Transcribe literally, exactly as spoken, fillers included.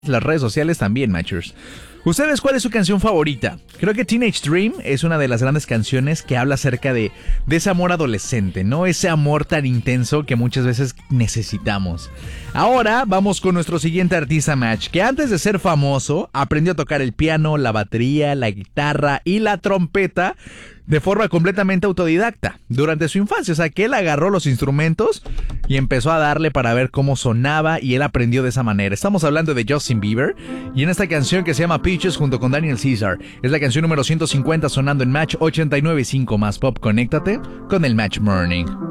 las redes sociales también, Matchers. ¿Ustedes cuál es su canción favorita? Creo que Teenage Dream es una de las grandes canciones que habla acerca de, de ese amor adolescente, ¿no? Ese amor tan intenso que muchas veces necesitamos. Ahora vamos con nuestro siguiente artista, Match, que antes de ser famoso aprendió a tocar el piano, la batería, la guitarra y la trompeta de forma completamente autodidacta durante su infancia. O sea, que él agarró los instrumentos y empezó a darle para ver cómo sonaba, y él aprendió de esa manera. Estamos hablando de Justin Bieber, y en esta canción que se llama Peaches junto con Daniel Caesar, es la canción número ciento cincuenta sonando en Match ochenta y nueve punto cinco más Pop. Conéctate con el Match Morning.